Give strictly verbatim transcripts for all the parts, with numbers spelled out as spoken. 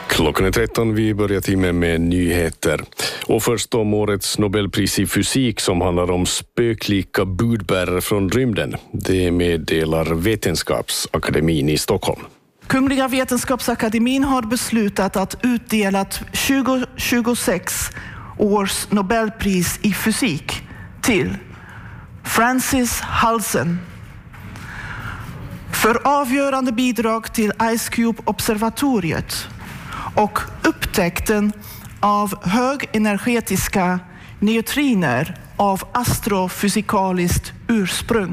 Klockan är tretton, vi börjar timmen med nyheter. Och först om årets Nobelpris i fysik som handlar om spöklika budbärare från rymden. Det meddelar Vetenskapsakademin i Stockholm. Kungliga Vetenskapsakademin har beslutat att utdela tjugo tjugosex års Nobelpris i fysik till Francis Halsen för avgörande bidrag till Ice Cube-observatoriet och upptäckten av högenergetiska neutriner av astrofysikaliskt ursprung.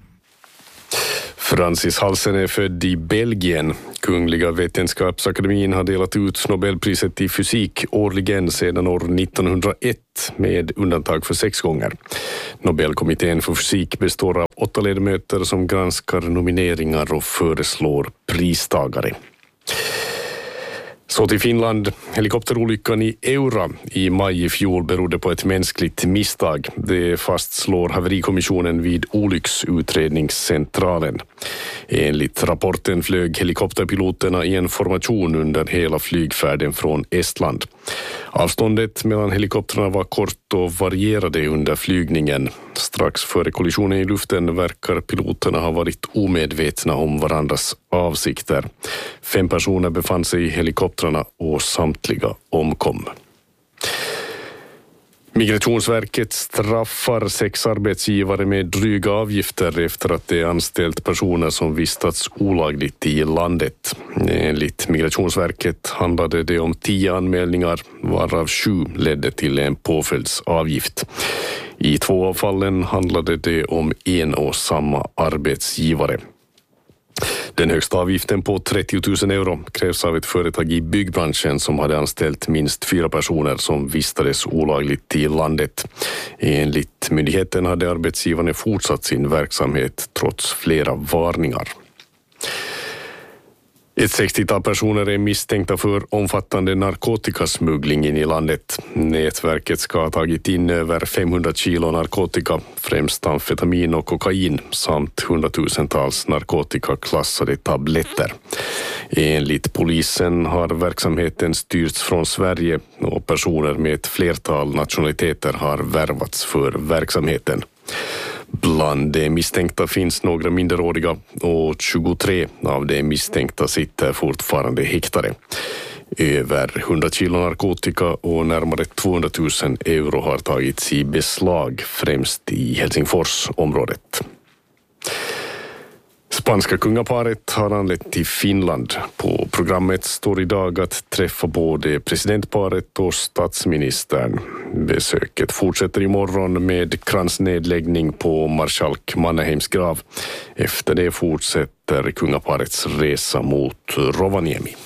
Francis Halsen är född i Belgien. Kungliga Vetenskapsakademin har delat ut Nobelpriset i fysik årligen sedan år nittonhundraett med undantag för sex gånger. Nobelkommittén för fysik består av åtta ledamöter som granskar nomineringar och föreslår pristagare. Så till Finland. Helikopterolyckan i Eura i maj i fjol berodde på ett mänskligt misstag. Det fastslår haverikommissionen vid olycksutredningscentralen. Enligt rapporten flög helikopterpiloterna i en formation under hela flygfärden från Estland. Avståndet mellan helikoptrarna var kort och varierade under flygningen. Strax före kollisionen i luften verkar piloterna ha varit omedvetna om varandras avsikter. Fem personer befann sig i helikoptrarna och samtliga omkom. Migrationsverket straffar sex arbetsgivare med dryga avgifter efter att de anställt personer som vistats olagligt i landet. Enligt Migrationsverket handlade det om tio anmälningar, varav sju ledde till en påföljdsavgift. I två av fallen handlade det om en och samma arbetsgivare. Den högsta avgiften på trettio tusen euro krävs av ett företag i byggbranschen som hade anställt minst fyra personer som vistades olagligt i landet. Enligt myndigheten hade arbetsgivarna fortsatt sin verksamhet trots flera varningar. Ett sextiotal personer är misstänkta för omfattande narkotikasmuggling in i landet. Nätverket ska ha tagit in över femhundra kilo narkotika, främst amfetamin och kokain, samt hundratusentals narkotikaklassade tabletter. Enligt polisen har verksamheten styrts från Sverige och personer med ett flertal nationaliteter har värvats för verksamheten. Bland de misstänkta finns några minderåriga och tjugotre av de misstänkta sitter fortfarande häktade. Över hundra kilo narkotika och närmare tvåhundratusen euro har tagits i beslag, främst i Helsingforsområdet. Spanska kungaparet har anlänt till Finland. På programmet står idag att träffa både presidentparet och statsministern. Besöket fortsätter imorgon med kransnedläggning på marskalk Mannerheims grav. Efter det fortsätter kungaparets resa mot Rovaniemi.